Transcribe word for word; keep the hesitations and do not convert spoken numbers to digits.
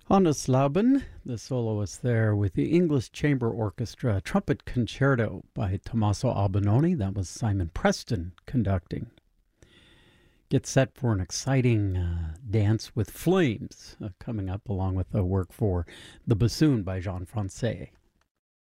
Hannes Lauben, the soloist there with the English Chamber Orchestra, Trumpet Concerto by Tommaso Albinoni. That was Simon Preston conducting. Get set for an exciting uh, dance with flames uh, coming up, along with a work for The Bassoon by Jean Francais.